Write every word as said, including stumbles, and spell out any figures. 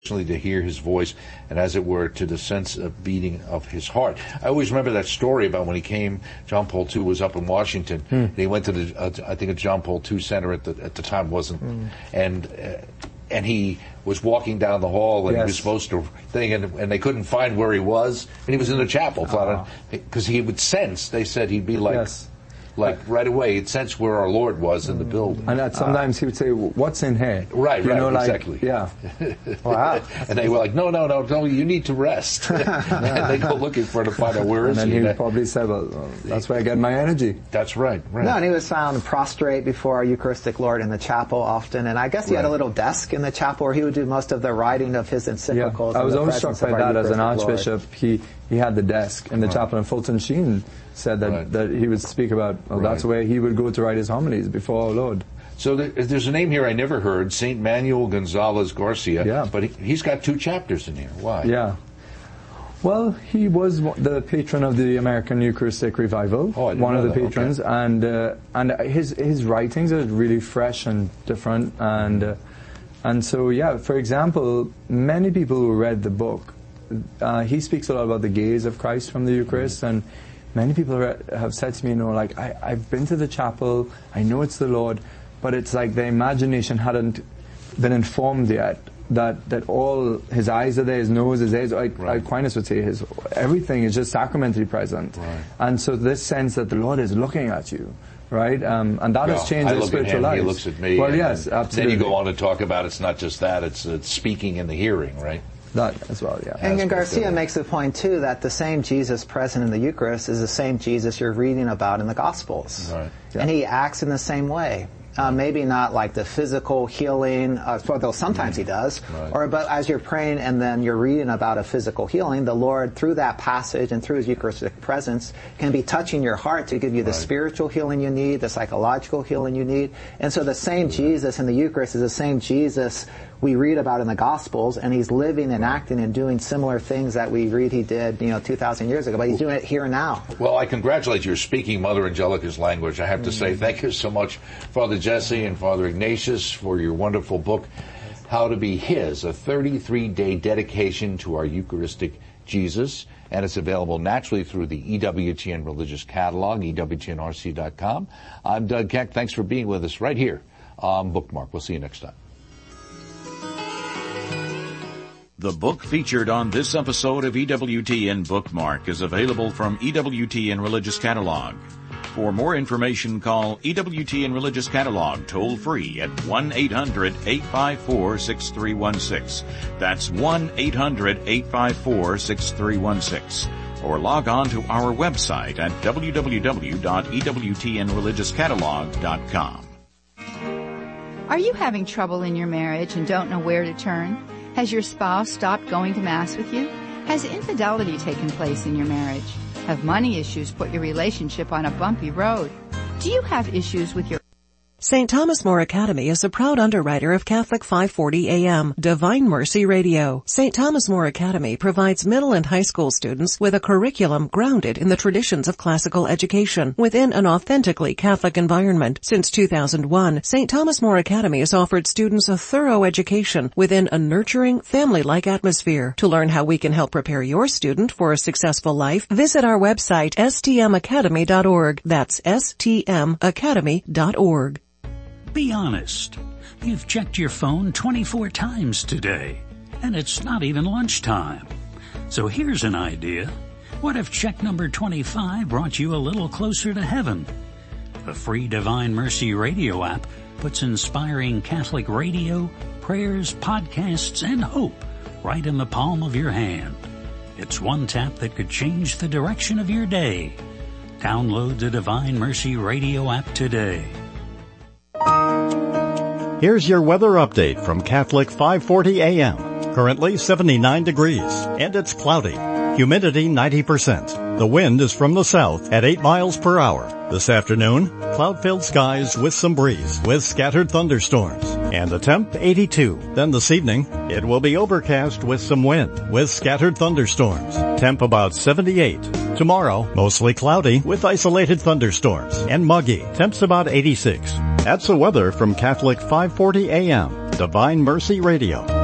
to hear his voice, and as it were, to the sense of beating of his heart. I always remember that story about when he came, John Paul the Second was up in Washington, hmm. and he went to the, uh, I think, a John Paul the Second Center at the, at the time, wasn't, hmm. and, uh, and he was walking down the hall, and yes. he was supposed to thing, and, and they couldn't find where he was, and he was in the chapel, because uh-huh. he would sense, they said he'd be like, yes. like right away, he'd sense where our Lord was in the building. And that sometimes uh, he would say, what's in here? Right, you right, know, like, exactly. Yeah. Wow. And they were like, no, no, no, no, you need to rest. And they go looking for to find out where and is he. And then he probably said, well, well, that's where I get my energy. That's right, right. No, and he was found prostrate before our Eucharistic Lord in the chapel often, and I guess he right. had a little desk in the chapel where he would do most of the writing of his encyclicals. Yeah. I was always struck by that as an archbishop. Lord. He he had the desk in the right. chapel, and Fulton Sheen said that, right. that he would speak about, well, right. that's where he would go to write his homilies before our Lord. So there, there's a name here I never heard, Saint Manuel Gonzalez Garcia, yeah. but he, he's got two chapters in here. Why? Yeah. Well, he was the patron of the American Eucharistic Revival, oh, I didn't one know of the that. patrons, okay. and uh, and his his writings are really fresh and different, and uh, and so yeah. For example, many people who read the book, uh, he speaks a lot about the gaze of Christ from the Eucharist, mm-hmm. and many people have said to me, you know, like I, I've been to the chapel, I know it's the Lord, but it's like the imagination hadn't been informed yet. That that all his eyes are there, his nose, his ears, like right. Aquinas would say, his everything is just sacramentally present, right. and so this sense that the Lord is looking at you, right, um, and that well, has changed I his look spiritual at him, life. He looks at me. Well, and yes, then, absolutely. Then you go on to talk about it's not just that; it's, it's speaking in the hearing, right? That as well, yeah. And Garcia makes the point too that the same Jesus present in the Eucharist is the same Jesus you're reading about in the Gospels, right. yeah. and he acts in the same way. Uh, maybe not like the physical healing, uh, though sometimes he does, right. or but as you're praying and then you're reading about a physical healing, the Lord, through that passage and through his Eucharistic presence, can be touching your heart to give you the right. spiritual healing you need, the psychological healing you need. And so the same yeah. Jesus in the Eucharist is the same Jesus we read about in the Gospels, and he's living and acting and doing similar things that we read he did, you know, two thousand years ago, but he's doing it here and now. Well, I congratulate you. You're speaking Mother Angelica's language. I have to mm-hmm. say thank you so much, Father Jesse and Father Ignatius, for your wonderful book, How to Be His, a thirty-three day dedication to our Eucharistic Jesus, and it's available naturally through the E W T N Religious Catalog, E W T N R C dot com. I'm Doug Keck. Thanks for being with us right here on Bookmark. We'll see you next time. The book featured on this episode of E W T N Bookmark is available from E W T N Religious Catalog. For more information, call E W T N Religious Catalog toll-free at one eight hundred eight five four six three one six. That's one eight hundred eight five four six three one six. Or log on to our website at w w w dot e w t n religious catalog dot com. Are you having trouble in your marriage and don't know where to turn? Has your spouse stopped going to Mass with you? Has infidelity taken place in your marriage? Have money issues put your relationship on a bumpy road? Do you have issues with your Saint Thomas More Academy is a proud underwriter of Catholic five forty A M, Divine Mercy Radio. Saint Thomas More Academy provides middle and high school students with a curriculum grounded in the traditions of classical education within an authentically Catholic environment. Since two thousand one, Saint Thomas More Academy has offered students a thorough education within a nurturing, family-like atmosphere. To learn how we can help prepare your student for a successful life, visit our website, s t m academy dot org. That's s t m academy dot org. Be honest. You've checked your phone twenty-four times today, and it's not even lunchtime. So here's an idea. What if check number twenty-five brought you a little closer to heaven? The free Divine Mercy Radio app puts inspiring Catholic radio, prayers, podcasts, and hope right in the palm of your hand. It's one tap that could change the direction of your day. Download the Divine Mercy Radio app today. Here's your weather update from Catholic five forty A M. Currently seventy-nine degrees, and it's cloudy. Humidity ninety percent. The wind is from the south at eight miles per hour. This afternoon, cloud-filled skies with some breeze, with scattered thunderstorms. And the temp, eighty-two. Then this evening, it will be overcast with some wind, with scattered thunderstorms. Temp about seventy-eight. Tomorrow, mostly cloudy with isolated thunderstorms and muggy. Temps about eighty-six. That's the weather from Catholic five forty A M, Divine Mercy Radio.